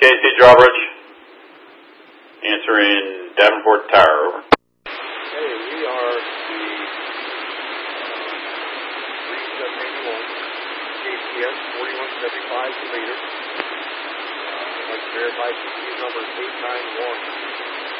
KC Drawbridge. Answering Davenport Tower, over. Okay, we are the 3781 KCS 4175 per meter. I'd like to verify CQ number 891.